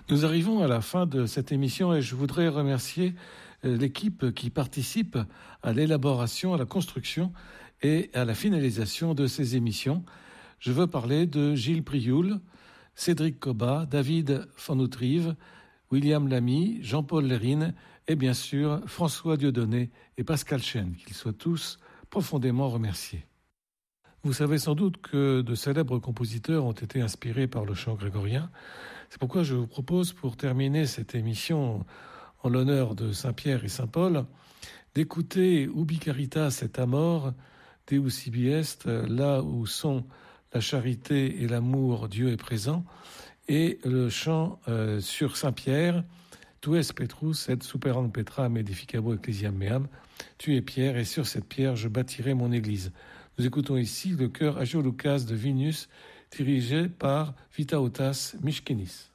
Nous arrivons à la fin de cette émission et je voudrais remercier l'équipe qui participe à l'élaboration, à la construction et à la finalisation de ces émissions. Je veux parler de Gilles Prioul, Cédric Cobat, David Fanoutrive, William Lamy, Jean-Paul Lérine et bien sûr François Dieudonné et Pascal Chen, qu'ils soient tous profondément remerciés. Vous savez sans doute que de célèbres compositeurs ont été inspirés par le chant grégorien. C'est pourquoi je vous propose, pour terminer cette émission en l'honneur de Saint-Pierre et Saint-Paul, d'écouter Ubi Caritas et Amor, Deus ibi est, là où sont la charité et l'amour, Dieu est présent, et le chant sur Saint-Pierre, Tu es Petrus et superam Petram edificabo ecclesiam meam, tu es Pierre et sur cette pierre je bâtirai mon église. Nous écoutons ici le chœur Agio Lucas de Vilnius, dirigé par Vytautas Miškinis.